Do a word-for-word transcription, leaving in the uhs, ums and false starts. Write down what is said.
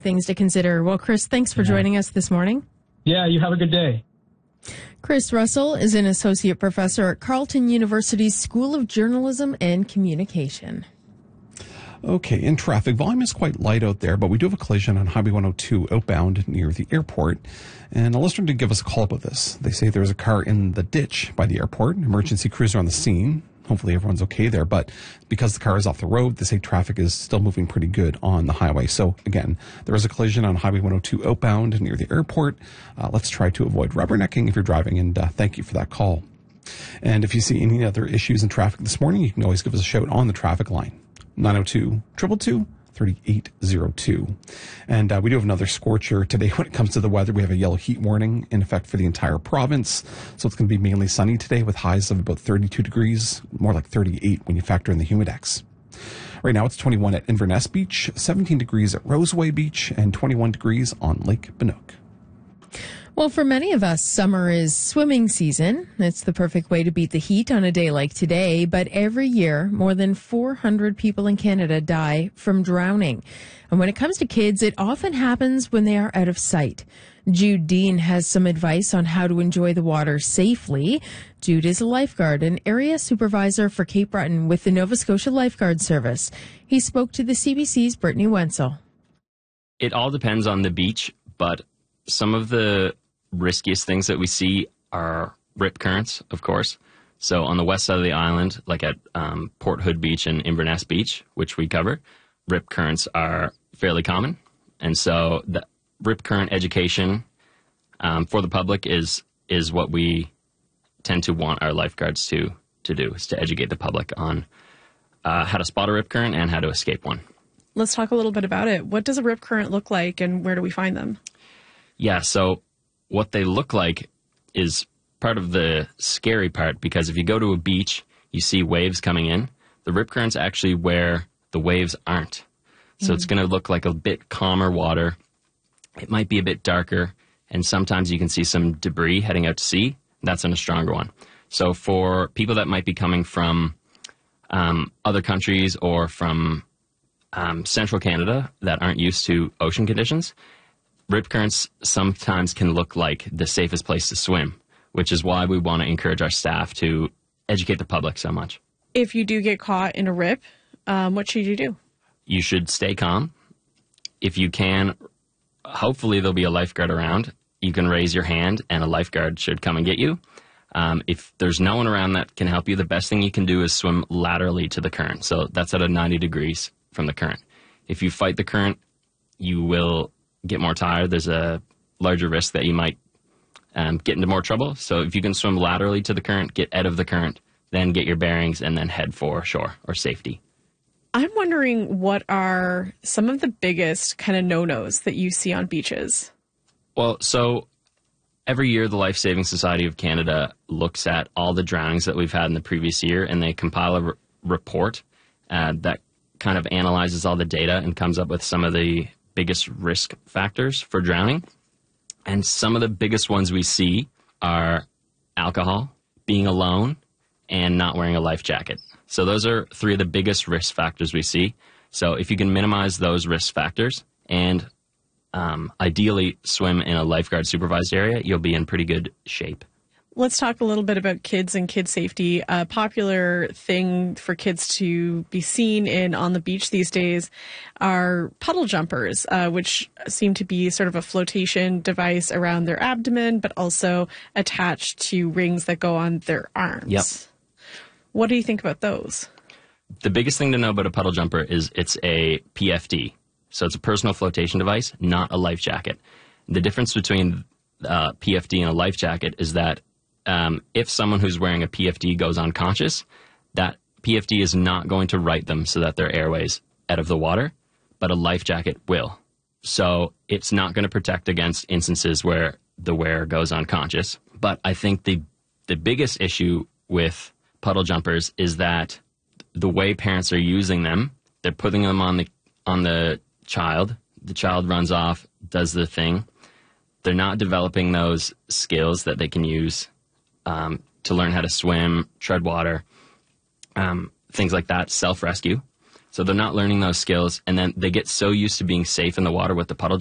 Things to consider. Well, Chris, thanks for Yeah. joining us this morning. Yeah, you have a good day. Chris Russell is an associate professor at Carleton University's School of Journalism and Communication. Okay, in traffic, volume is quite light out there, but we do have a collision on Highway one oh two outbound near the airport. And a listener did give us a call about this. They say there's a car in the ditch by the airport. Emergency crews are on the scene. Hopefully everyone's okay there. But because the car is off the road, they say traffic is still moving pretty good on the highway. So again, there is a collision on Highway one oh two outbound near the airport. Uh, let's try to avoid rubbernecking if you're driving. And uh, thank you for that call. And if you see any other issues in traffic this morning, you can always give us a shout on the traffic line. nine oh two, two two two, three eight oh two. And uh, we do have another scorcher today when it comes to the weather. We have a yellow heat warning in effect for the entire province. So it's going to be mainly sunny today with highs of about thirty-two degrees, more like thirty-eight when you factor in the humidex. Right now it's twenty-one at Inverness Beach, seventeen degrees at Roseway Beach, and twenty-one degrees on Lake Banook. Well, for many of us, summer is swimming season. It's the perfect way to beat the heat on a day like today. But every year, more than four hundred people in Canada die from drowning. And when it comes to kids, it often happens when they are out of sight. Jude Dean has some advice on how to enjoy the water safely. Jude is a lifeguard and area supervisor for Cape Breton with the Nova Scotia Lifeguard Service. He spoke to the C B C's Brittany Wenzel. It all depends on the beach, but some of the riskiest things that we see are rip currents, of course. So on the west side of the island, like at um, Port Hood Beach and Inverness Beach, which we cover, rip currents are fairly common. And so the rip current education um, for the public is is what we tend to want our lifeguards to, to do, is to educate the public on uh, how to spot a rip current and how to escape one. Let's talk a little bit about it. What does a rip current look like and where do we find them? Yeah, so what they look like is part of the scary part, because if you go to a beach, you see waves coming in. The rip current's actually where the waves aren't. So mm-hmm. It's going to look like a bit calmer water. It might be a bit darker, and sometimes you can see some debris heading out to sea. That's in a stronger one. So for people that might be coming from um, other countries or from um, central Canada that aren't used to ocean conditions, rip currents sometimes can look like the safest place to swim, which is why we want to encourage our staff to educate the public so much. If you do get caught in a rip, um, what should you do? You should stay calm. If you can, hopefully there'll be a lifeguard around. You can raise your hand and a lifeguard should come and get you. Um, if there's no one around that can help you, the best thing you can do is swim laterally to the current. So that's at a ninety degrees from the current. If you fight the current, you will get more tired. There's a larger risk that you might um, get into more trouble. So if you can swim laterally to the current, get out of the current, then get your bearings and then head for shore or safety. I'm wondering, what are some of the biggest kind of no-nos that you see on beaches? Well, so every year the Life Saving Society of Canada looks at all the drownings that we've had in the previous year, and they compile a r- report uh, that kind of analyzes all the data and comes up with some of the biggest risk factors for drowning. And some of the biggest ones we see are alcohol, being alone, and not wearing a life jacket. So those are three of the biggest risk factors we see. So if you can minimize those risk factors and um, ideally swim in a lifeguard supervised area, you'll be in pretty good shape. Let's talk a little bit about kids and kid safety. A popular thing for kids to be seen in on the beach these days are puddle jumpers, uh, which seem to be sort of a flotation device around their abdomen, but also attached to rings that go on their arms. Yep. What do you think about those? The biggest thing to know about a puddle jumper is it's a P F D. So it's a personal flotation device, not a life jacket. The difference between uh, P F D and a life jacket is that Um, if someone who's wearing a P F D goes unconscious, that P F D is not going to right them so that their airways out of the water, but a life jacket will. So it's not going to protect against instances where the wearer goes unconscious. But I think the the biggest issue with puddle jumpers is that the way parents are using them, they're putting them on the on the child. The child runs off, does the thing. They're not developing those skills that they can use Um, to learn how to swim, tread water, um, things like that, self-rescue. So they're not learning those skills, and then they get so used to being safe in the water with the puddle